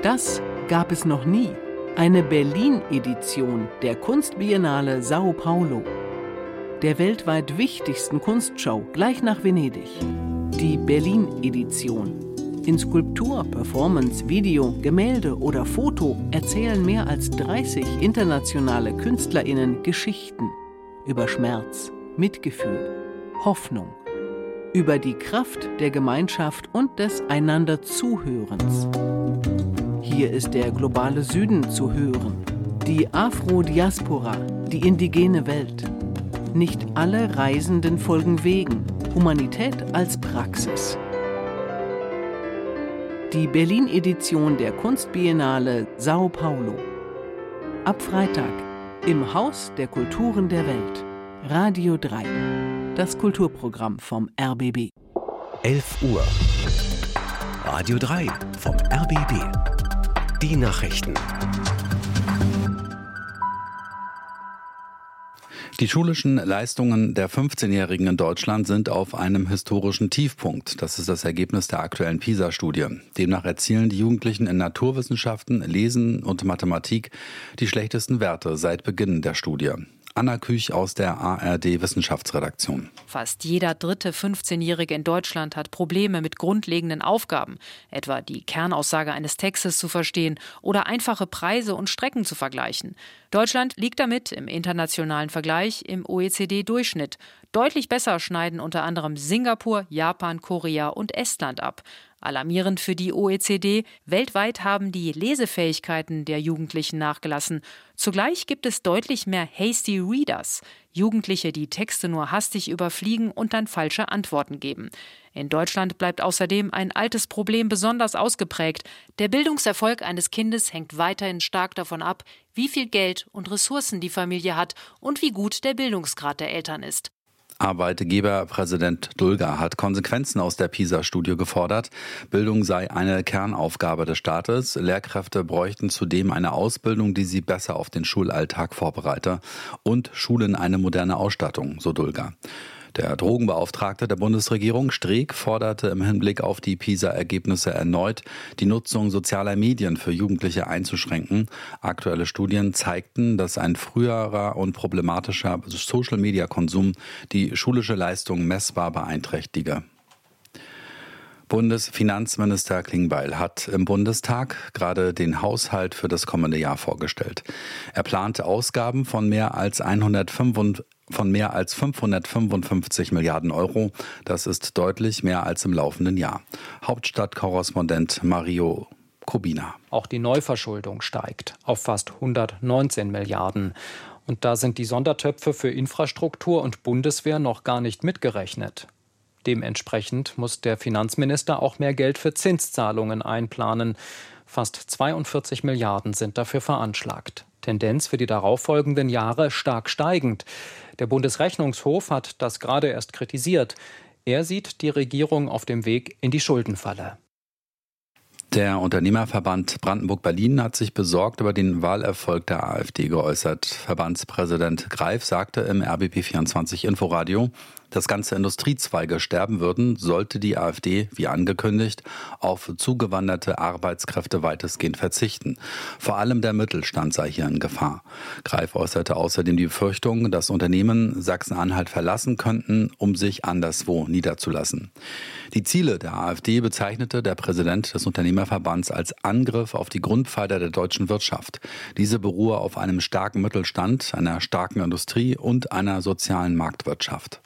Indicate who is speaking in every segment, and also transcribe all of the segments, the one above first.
Speaker 1: Das gab es noch nie. Eine Berlin-Edition der Kunstbiennale Sao Paulo, der weltweit wichtigsten Kunstschau gleich nach Venedig. Die Berlin-Edition. In Skulptur, Performance, Video, Gemälde oder Foto erzählen mehr als 30 internationale KünstlerInnen Geschichten über Schmerz, Mitgefühl, Hoffnung, über die Kraft der Gemeinschaft und des Einander-Zuhörens. Hier ist der globale Süden zu hören, die Afro-Diaspora, die indigene Welt. Nicht alle Reisenden folgen Wegen, Humanität als Praxis. Die Berlin-Edition der Kunstbiennale Sao Paulo. Ab Freitag im Haus der Kulturen der Welt. Radio 3. Das Kulturprogramm vom RBB.
Speaker 2: 11 Uhr. Radio 3 vom RBB. Die Nachrichten.
Speaker 3: Die schulischen Leistungen der 15-Jährigen in Deutschland sind auf einem historischen Tiefpunkt. Das ist das Ergebnis der aktuellen PISA-Studie. Demnach erzielen die Jugendlichen in Naturwissenschaften, Lesen und Mathematik die schlechtesten Werte seit Beginn der Studie. Anna Küch aus der ARD-Wissenschaftsredaktion.
Speaker 4: Fast jeder dritte 15-Jährige in Deutschland hat Probleme mit grundlegenden Aufgaben, etwa die Kernaussage eines Textes zu verstehen oder einfache Preise und Strecken zu vergleichen. Deutschland liegt damit im internationalen Vergleich im OECD-Durchschnitt. Deutlich besser schneiden unter anderem Singapur, Japan, Korea und Estland ab. Alarmierend für die OECD, weltweit haben die Lesefähigkeiten der Jugendlichen nachgelassen. Zugleich gibt es deutlich mehr Hasty Readers, Jugendliche, die Texte nur hastig überfliegen und dann falsche Antworten geben. In Deutschland bleibt außerdem ein altes Problem besonders ausgeprägt. Der Bildungserfolg eines Kindes hängt weiterhin stark davon ab, wie viel Geld und Ressourcen die Familie hat und wie gut der Bildungsgrad der Eltern ist.
Speaker 3: Arbeitgeberpräsident Dulger hat Konsequenzen aus der PISA-Studie gefordert. Bildung sei eine Kernaufgabe des Staates. Lehrkräfte bräuchten zudem eine Ausbildung, die sie besser auf den Schulalltag vorbereite. Und Schulen eine moderne Ausstattung, so Dulger. Der Drogenbeauftragte der Bundesregierung Streeck forderte im Hinblick auf die PISA-Ergebnisse erneut, die Nutzung sozialer Medien für Jugendliche einzuschränken. Aktuelle Studien zeigten, dass ein früherer und problematischer Social-Media-Konsum die schulische Leistung messbar beeinträchtige. Bundesfinanzminister Klingbeil hat im Bundestag gerade den Haushalt für das kommende Jahr vorgestellt. Er plante Ausgaben von mehr als 555 Milliarden Euro. Das ist deutlich mehr als im laufenden Jahr. Hauptstadtkorrespondent Mario Kubina.
Speaker 5: Auch die Neuverschuldung steigt auf fast 119 Milliarden. Und da sind die Sondertöpfe für Infrastruktur und Bundeswehr noch gar nicht mitgerechnet. Dementsprechend muss der Finanzminister auch mehr Geld für Zinszahlungen einplanen. Fast 42 Milliarden sind dafür veranschlagt. Tendenz für die darauffolgenden Jahre stark steigend. Der Bundesrechnungshof hat das gerade erst kritisiert. Er sieht die Regierung auf dem Weg in die Schuldenfalle.
Speaker 3: Der Unternehmerverband Brandenburg-Berlin hat sich besorgt über den Wahlerfolg der AfD geäußert. Verbandspräsident Greif sagte im RBB24 Inforadio, dass ganze Industriezweige sterben würden, sollte die AfD, wie angekündigt, auf zugewanderte Arbeitskräfte weitestgehend verzichten. Vor allem der Mittelstand sei hier in Gefahr. Greif äußerte außerdem die Befürchtung, dass Unternehmen Sachsen-Anhalt verlassen könnten, um sich anderswo niederzulassen. Die Ziele der AfD bezeichnete der Präsident des Unternehmerverbands als Angriff auf die Grundpfeiler der deutschen Wirtschaft. Diese beruhe auf einem starken Mittelstand, einer starken Industrie und einer sozialen Marktwirtschaft.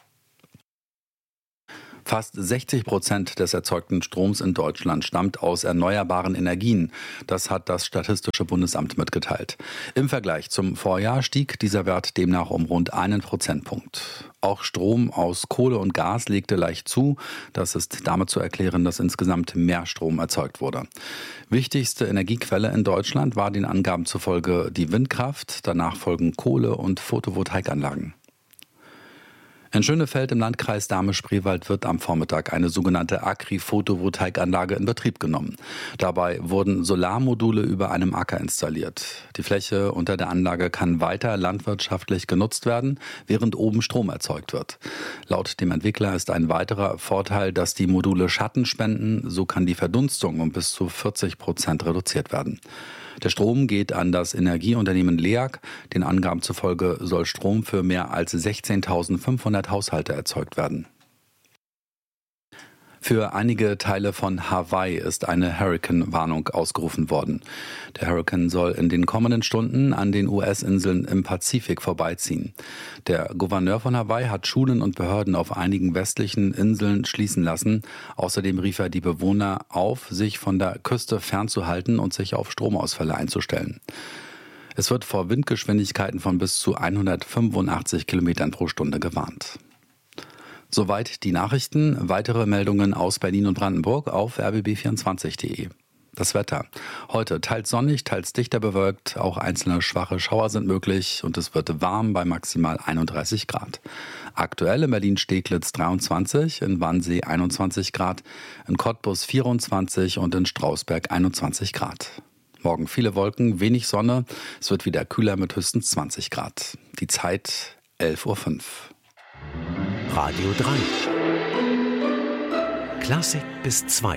Speaker 3: Fast 60% des erzeugten Stroms in Deutschland stammt aus erneuerbaren Energien. Das hat das Statistische Bundesamt mitgeteilt. Im Vergleich zum Vorjahr stieg dieser Wert demnach um rund 1 Prozentpunkt. Auch Strom aus Kohle und Gas legte leicht zu. Das ist damit zu erklären, dass insgesamt mehr Strom erzeugt wurde. Wichtigste Energiequelle in Deutschland war den Angaben zufolge die Windkraft. Danach folgen Kohle- und Photovoltaikanlagen. In Schönefeld im Landkreis Dahme-Spreewald wird am Vormittag eine sogenannte Agri-Photovoltaikanlage in Betrieb genommen. Dabei wurden Solarmodule über einem Acker installiert. Die Fläche unter der Anlage kann weiter landwirtschaftlich genutzt werden, während oben Strom erzeugt wird. Laut dem Entwickler ist ein weiterer Vorteil, dass die Module Schatten spenden. So kann die Verdunstung um bis zu 40% reduziert werden. Der Strom geht an das Energieunternehmen LEAG. Den Angaben zufolge soll Strom für mehr als 16.500 Haushalte erzeugt werden. Für einige Teile von Hawaii ist eine Hurrikan-Warnung ausgerufen worden. Der Hurrikan soll in den kommenden Stunden an den US-Inseln im Pazifik vorbeiziehen. Der Gouverneur von Hawaii hat Schulen und Behörden auf einigen westlichen Inseln schließen lassen. Außerdem rief er die Bewohner auf, sich von der Küste fernzuhalten und sich auf Stromausfälle einzustellen. Es wird vor Windgeschwindigkeiten von bis zu 185 Kilometern pro Stunde gewarnt. Soweit die Nachrichten. Weitere Meldungen aus Berlin und Brandenburg auf rbb24.de. Das Wetter. Heute teils sonnig, teils dichter bewölkt. Auch einzelne schwache Schauer sind möglich und es wird warm bei maximal 31 Grad. Aktuell in Berlin-Steglitz 23, in Wannsee 21 Grad, in Cottbus 24 und in Strausberg 21 Grad. Morgen viele Wolken, wenig Sonne. Es wird wieder kühler mit höchstens 20 Grad. Die Zeit 11.05 Uhr.
Speaker 2: Radio 3. Klassik bis 2.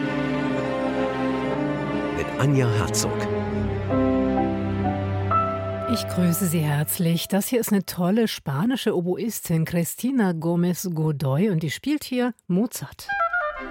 Speaker 2: Mit Anja Herzog.
Speaker 6: Ich grüße Sie herzlich. Das hier ist eine tolle spanische Oboistin, Cristina Gómez Godoy, und die spielt hier Mozart.